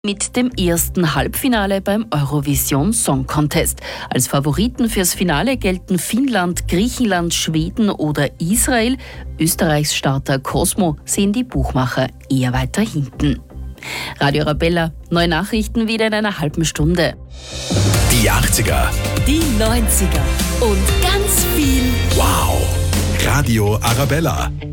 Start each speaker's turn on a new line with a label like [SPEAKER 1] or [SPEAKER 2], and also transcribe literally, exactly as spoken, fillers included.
[SPEAKER 1] Mit dem ersten Halbfinale beim Eurovision Song Contest. Als Favoriten fürs Finale gelten Finnland, Griechenland, Schweden oder Israel. Österreichs Starter Cosmo sehen die Buchmacher eher weiter hinten. Radio Arabella, neue Nachrichten wieder in einer halben Stunde.
[SPEAKER 2] Die achtziger.
[SPEAKER 3] Die neunziger.
[SPEAKER 1] Und ganz viel
[SPEAKER 2] Wow! Radio Arabella.